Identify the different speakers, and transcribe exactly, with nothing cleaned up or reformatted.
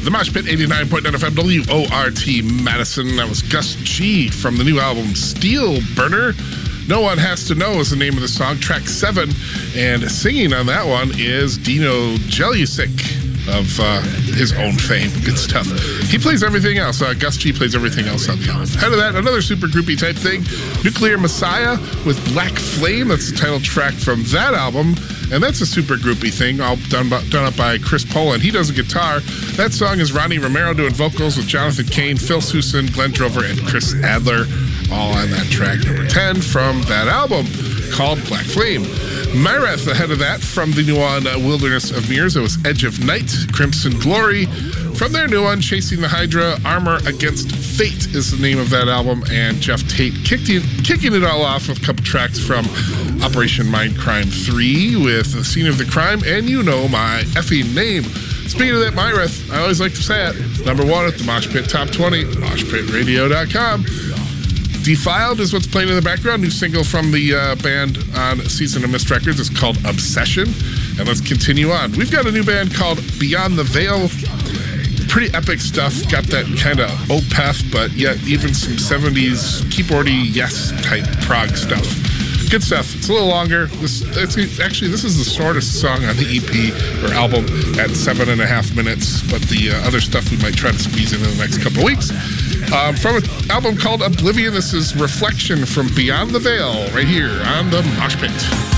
Speaker 1: the Mosh Pit, eighty-nine point nine F M, W O R T Madison. That was Gus G from the new album Steel Burner. No One Has to Know is the name of the song, track seven. And singing on that one is Dino Jelusic of uh, his own fame. Good stuff. He plays everything else. Uh, Gus G plays everything else on the album. Ahead of that, another super groupie type thing, Nuclear Messiah with Black Flame. That's the title track from that album. And that's a super groupie thing, all done, by, done up by Chris Poland. He does a guitar. That song is Ronnie Romero doing vocals with Jonathan Cain, Phil Susan, Glenn Drover, and Chris Adler, all on that track number ten from that album called Black Flame. Myreth ahead of that from the new one, uh, Wilderness of Mirrors. It was Edge of Night, Crimson Glory. From their new one, Chasing the Hydra, Armor Against Fate is the name of that album. And Jeff Tate kicked in, kicking it all off with a couple tracks from Operation Mindcrime three with The Scene of the Crime and You Know My Effing Name. Speaking of that, Myreth, I always like to say it, number one at the Mosh Pit Top twenty, mosh pit radio dot com. Defiled is what's playing in the background. New single from the uh, band on Season of Mist Records. It's called Obsession. And let's continue on. We've got a new band called Beyond the Veil. Pretty epic stuff. Got that kind of Opeth, but yet even some seventies keyboardy yes type prog stuff. Good stuff. It's a little longer. This it's, actually this is the shortest song on the E P or album at seven and a half minutes. But the uh, other stuff we might try to squeeze in, in the next couple of weeks. Um, from an album called Oblivion, this is Reflection from Beyond the Veil right here on the Mosh Pit.